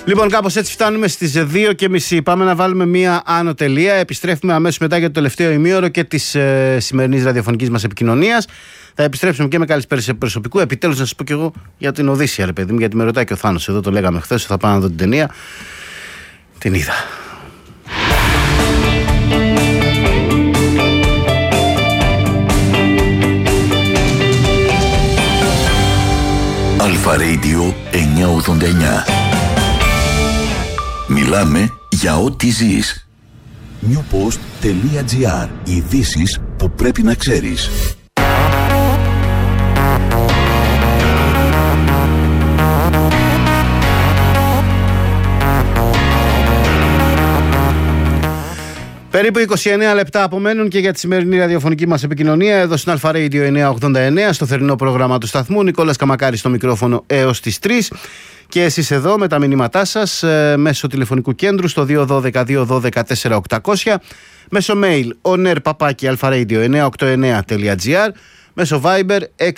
Λοιπόν, κάπως έτσι φτάνουμε στις 2:30. Πάμε να βάλουμε μία άνω τελεία. Επιστρέφουμε αμέσως μετά για το τελευταίο ημίωρο και της σημερινής ραδιοφωνικής μας επικοινωνίας. Θα επιστρέψουμε και με καλησπέρες σε προσωπικού. Επιτέλους να σας πω και εγώ για την Οδύσσια, ρε παιδί μου, γιατί με ρωτάει και ο Θάνος εδώ, το λέγαμε χθες. Θα πάω να δω την ταινία. Την είδα. Αλφα Radio 989. Μιλάμε για ό,τι ζεις. newpost.gr. Ειδήσεις που πρέπει να ξέρεις. Περίπου 29 λεπτά απομένουν και για τη σημερινή ραδιοφωνική μας επικοινωνία εδώ στην Αλφα Radio 989, στο θερινό πρόγραμμα του σταθμού. Νικόλας Καμακάρης στο μικρόφωνο έως τις 3. Και εσείς εδώ με τα μηνύματά σας μέσω τηλεφωνικού κέντρου στο 212-212-4-800, μέσω mail oner@alfaradio989.gr, μέσω Viber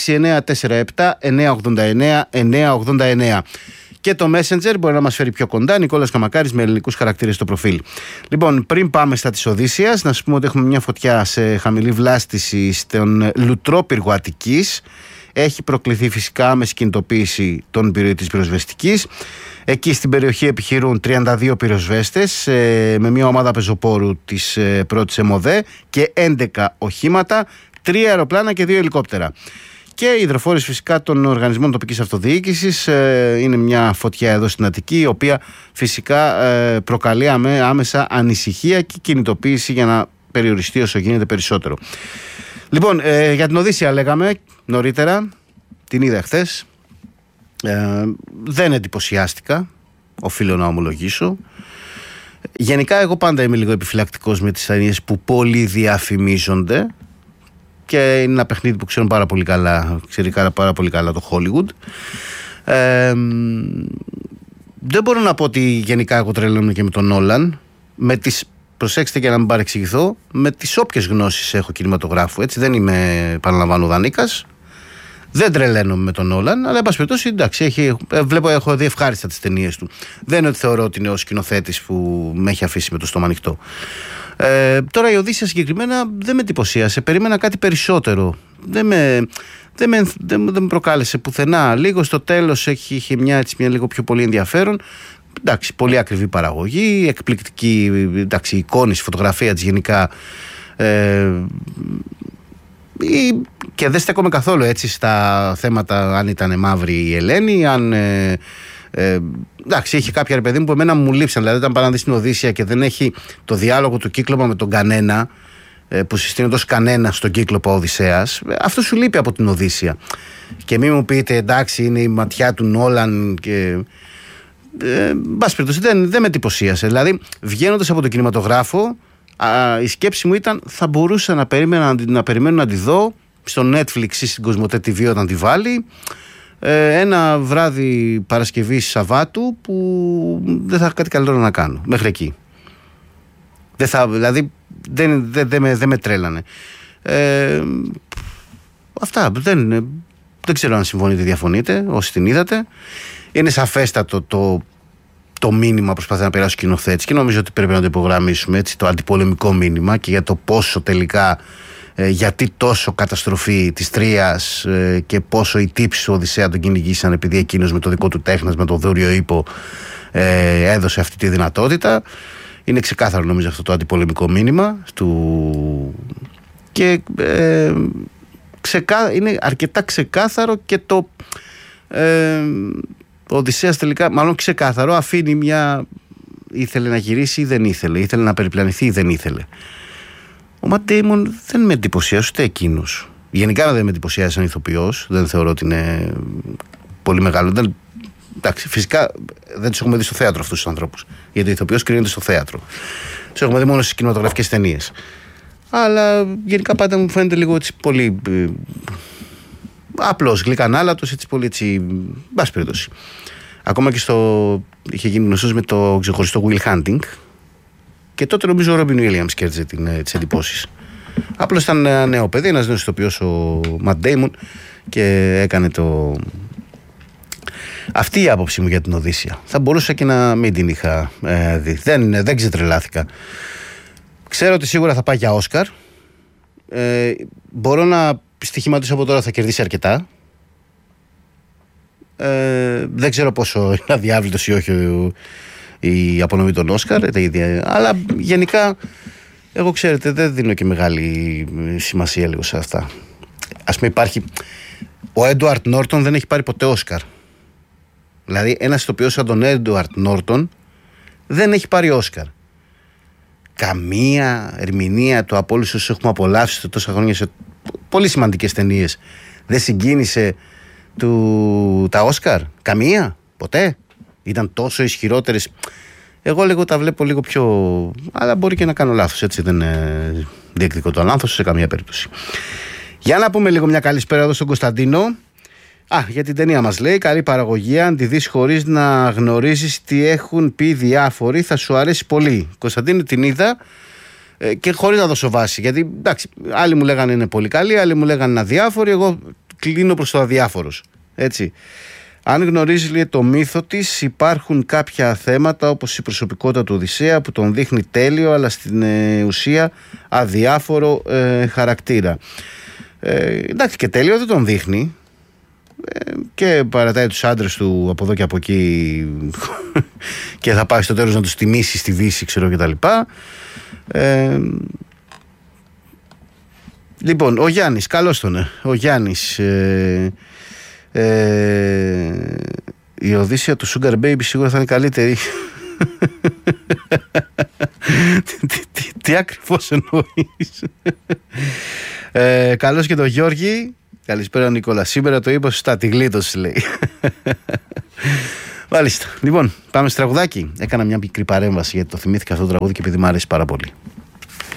6947-989-989. Και το Messenger μπορεί να μας φέρει πιο κοντά, Νικόλας Καμακάρης με ελληνικούς χαρακτήρες στο προφίλ. Λοιπόν, πριν πάμε στα της Οδύσσιας, να σας πούμε ότι έχουμε μια φωτιά σε χαμηλή βλάστηση στον λουτρόπυργο Αττικής. Έχει προκληθεί φυσικά άμεση κινητοποίηση των της πυροσβεστικής. Εκεί στην περιοχή επιχειρούν 32 πυροσβέστες με μια ομάδα πεζοπόρου της πρώτης ΕΜΟΔΕ και 11 οχήματα, 3 αεροπλάνα και 2 ελικόπτερα. Και οι υδροφόρες φυσικά των οργανισμών τοπικής αυτοδιοίκησης. Είναι μια φωτιά εδώ στην Αττική, η οποία φυσικά προκαλεί άμεσα ανησυχία και κινητοποίηση για να περιοριστεί όσο γίνεται περισσότερο. Λοιπόν, για την Οδύσσια λέγαμε νωρίτερα, την είδα χθες. Δεν εντυπωσιάστηκα, οφείλω να ομολογήσω. Γενικά εγώ πάντα είμαι λίγο επιφυλακτικός με τις ταινίες που πολύ διαφημίζονται. Και είναι ένα παιχνίδι που ξέρει πάρα πολύ καλά το Hollywood. Δεν μπορώ να πω ότι γενικά εγώ τρελαίνομαι και με τον Νόλαν. Προσέξτε και να μην παρεξηγηθώ, με τις όποιες γνώσεις έχω κινηματογράφου. Έτσι, δεν είμαι, παραλαμβάνω, δανείκας. Δεν τρελαίνομαι με τον Νόλαν, αλλά εν πάση περιπτώσει, εντάξει, έχω δει ευχάριστα τις ταινίες του. Δεν είναι ότι θεωρώ ότι είναι ο σκηνοθέτης που με έχει αφήσει με το στόμα ανοιχτό. Τώρα η Οδύσσια συγκεκριμένα δεν με εντυπωσίασε. Περίμενα κάτι περισσότερο. Δεν με προκάλεσε πουθενά. Λίγο στο τέλος είχε μια λίγο πιο πολύ ενδιαφέρον. Εντάξει, πολύ ακριβή παραγωγή, εκπληκτική εικόνη, φωτογραφία της γενικά. Και δεν στέκομαι καθόλου έτσι στα θέματα αν ήταν μαύρη η Ελένη, αν. Εντάξει, είχε κάποια ρε παιδί μου που εμένα μου λείψαν. Δηλαδή, όταν πάνε να δει την Οδύσσια και δεν έχει το διάλογο του κύκλωμα με τον κανένα, που συστήνεται ως κανένα στον κύκλοπα Οδυσσέας, αυτό σου λείπει από την Οδύσσια. Και μην μου πείτε εντάξει, είναι η ματιά του Νόλαν και. Μπας περιπτώσει, δεν με εντυπωσίασε. Δηλαδή, βγαίνοντας από τον κινηματογράφο, η σκέψη μου ήταν θα μπορούσα να περιμένω να τη δω στο Netflix ή στην Κοσμοτέ TV όταν τη βάλει. Ένα βράδυ Παρασκευής Σαββάτου που δεν θα έχω κάτι καλύτερο να κάνω μέχρι εκεί. Δηλαδή δεν με τρέλανε. Αυτά δεν ξέρω αν συμφωνείτε ή διαφωνείτε όσοι την είδατε. Είναι σαφέστατο το μήνυμα που προσπαθεί να περάσει ο σκηνοθέτης και νομίζω ότι πρέπει να το υπογραμμίσουμε, έτσι, το αντιπολεμικό μήνυμα και για το πόσο τελικά γιατί τόσο καταστροφή της Τρίας και πόσο οι τύψεις του Οδυσσέα τον κυνηγήσαν επειδή εκείνος με το δικό του τέχνας, με το δούριο ύπο έδωσε αυτή τη δυνατότητα. Είναι ξεκάθαρο νομίζω αυτό το αντιπολεμικό μήνυμα και είναι αρκετά ξεκάθαρο και το ο Οδυσσέας τελικά, μάλλον ξεκάθαρο, αφήνει ήθελε να γυρίσει ή δεν ήθελε να περιπλανηθεί ή δεν ήθελε. Ο Ματ Ντέιμον δεν με εντυπωσιάζει ούτε εκείνος. Γενικά δεν με εντυπωσιάζει σαν ηθοποιός. Δεν θεωρώ ότι είναι πολύ μεγάλο. Εντάξει, φυσικά δεν τους έχουμε δει στο θέατρο αυτούς τους ανθρώπους. Γιατί ο ηθοποιός κρίνεται στο θέατρο. Τους έχουμε δει μόνο στις κινηματογραφικές ταινίες. Αλλά γενικά πάντα μου φαίνεται λίγο έτσι πολύ απλός, γλυκανάλατος, έτσι πολύ έτσι. Μπας περίπτωση. Ακόμα και είχε γίνει γνωστός με το ξεχωριστό Will Hunting. Και τότε νομίζω ο Ρόμπιν Βίλιαμς κέρδιζε τις εντυπώσεις. Απλώς ήταν ένα νέο παιδί, ένας νέος ηθοποιός ο Ματ Ντέιμον και έκανε Αυτή η άποψη μου για την Οδύσσεια. Θα μπορούσα και να μην την είχα δει. Δεν ξετρελάθηκα. Ξέρω ότι σίγουρα θα πάει για Όσκαρ. Μπορώ να στοιχηματίσω από τώρα θα κερδίσει αρκετά. Δεν ξέρω πόσο είναι αδιάβλητος ή όχι η απονομή των Όσκαρ, αλλά γενικά εγώ ξέρετε δεν δίνω και μεγάλη σημασία λίγο σε αυτά. Ας πούμε υπάρχει ο Έντουαρτ Νόρτον δεν έχει πάρει ποτέ Όσκαρ. Δηλαδή ένας ηθοποιός σαν τον Έντουαρτ Νόρτον δεν έχει πάρει Όσκαρ. Καμία ερμηνεία του από όλους όσους έχουμε απολαύσει τόσα χρόνια σε πολύ σημαντικές ταινίες δεν συγκίνησε τα Όσκαρ. Καμία, ποτέ. Ήταν τόσο ισχυρότερες. Εγώ λίγο τα βλέπω λίγο πιο. Αλλά μπορεί και να κάνω λάθος, έτσι. Δεν διεκδικώ το λάθος σε καμία περίπτωση. Για να πούμε λίγο μια καλησπέρα εδώ στον Κωνσταντίνο. Για την ταινία μας λέει: καλή παραγωγή. Αν τη δεις χωρίς να γνωρίζεις τι έχουν πει διάφοροι, θα σου αρέσει πολύ. Κωνσταντίνο, την είδα και χωρίς να δώσω βάση. Γιατί εντάξει, άλλοι μου λέγανε είναι πολύ καλή, άλλοι μου λέγανε αδιάφοροι. Εγώ κλείνω προς το αδιάφορος. Έτσι. Αν γνωρίζεις λέει, το μύθο της, υπάρχουν κάποια θέματα όπως η προσωπικότητα του Οδυσσέα που τον δείχνει τέλειο, αλλά στην ουσία αδιάφορο χαρακτήρα. Εντάξει, και τέλειο δεν τον δείχνει. Και παρατάει τους άντρες του από εδώ και από εκεί και θα πάει στο τέλος να τους τιμήσει στη Δύση, ξέρω και τα λοιπά. Λοιπόν, ο Γιάννης, καλώς τον. Ο Γιάννης, η Οδύσσεια του Sugar Baby σίγουρα θα είναι καλύτερη. Τι ακριβώς εννοείς? Καλώς και τον Γιώργη. Καλησπέρα Νικόλα. Σήμερα το είπα σωστά, τη γλίτωση λέει. Μάλιστα. Λοιπόν, πάμε στο τραγουδάκι. Έκανα μια μικρή παρέμβαση γιατί το θυμήθηκα αυτό το τραγούδι και επειδή μου αρέσει πάρα πολύ.